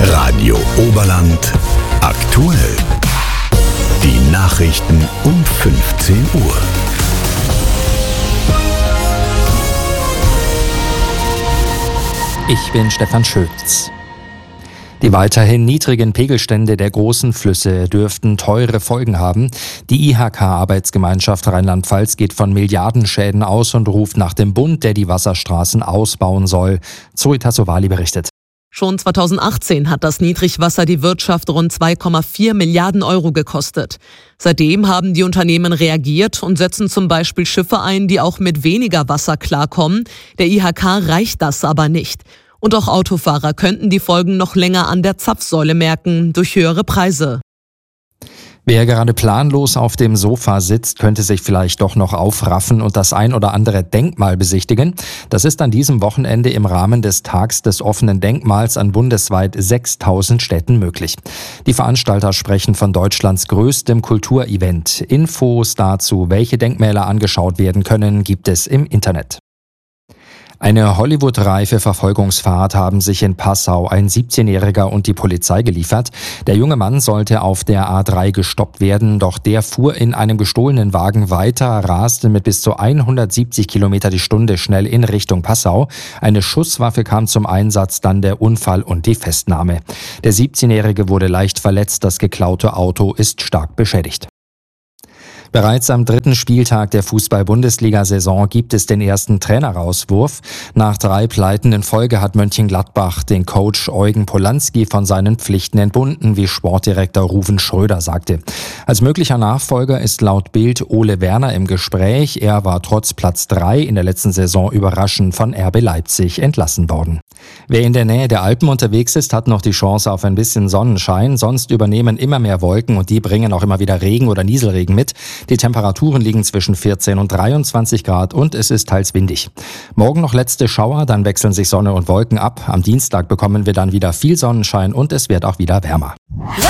Radio Oberland aktuell. Die Nachrichten um 15 Uhr. Ich bin Stefan Schütz. Die weiterhin niedrigen Pegelstände der großen Flüsse dürften teure Folgen haben. Die IHK-Arbeitsgemeinschaft Rheinland-Pfalz geht von Milliardenschäden aus und ruft nach dem Bund, der die Wasserstraßen ausbauen soll. Zoe Tassovali berichtet. Schon 2018 hat das Niedrigwasser die Wirtschaft rund 2,4 Milliarden Euro gekostet. Seitdem haben die Unternehmen reagiert und setzen zum Beispiel Schiffe ein, die auch mit weniger Wasser klarkommen. Der IHK reicht das aber nicht. Und auch Autofahrer könnten die Folgen noch länger an der Zapfsäule merken, durch höhere Preise. Wer gerade planlos auf dem Sofa sitzt, könnte sich vielleicht doch noch aufraffen und das ein oder andere Denkmal besichtigen. Das ist an diesem Wochenende im Rahmen des Tags des offenen Denkmals an bundesweit 6.000 Städten möglich. Die Veranstalter sprechen von Deutschlands größtem Kulturevent. Infos dazu, welche Denkmäler angeschaut werden können, gibt es im Internet. Eine Hollywood-reife Verfolgungsfahrt haben sich in Passau ein 17-Jähriger und die Polizei geliefert. Der junge Mann sollte auf der A3 gestoppt werden, doch der fuhr in einem gestohlenen Wagen weiter, raste mit bis zu 170 Kilometer die Stunde schnell in Richtung Passau. Eine Schusswaffe kam zum Einsatz, dann der Unfall und die Festnahme. Der 17-Jährige wurde leicht verletzt, das geklaute Auto ist stark beschädigt. Bereits am 3. Spieltag der Fußball-Bundesliga-Saison gibt es den ersten Trainerauswurf. Nach 3 Pleiten in Folge hat Mönchengladbach den Coach Eugen Polanski von seinen Pflichten entbunden, wie Sportdirektor Ruven Schröder sagte. Als möglicher Nachfolger ist laut Bild Ole Werner im Gespräch. Er war trotz Platz 3 in der letzten Saison überraschend von RB Leipzig entlassen worden. Wer in der Nähe der Alpen unterwegs ist, hat noch die Chance auf ein bisschen Sonnenschein. Sonst übernehmen immer mehr Wolken und die bringen auch immer wieder Regen oder Nieselregen mit. Die Temperaturen liegen zwischen 14 und 23 Grad und es ist teils windig. Morgen noch letzte Schauer, dann wechseln sich Sonne und Wolken ab. Am Dienstag bekommen wir dann wieder viel Sonnenschein und es wird auch wieder wärmer.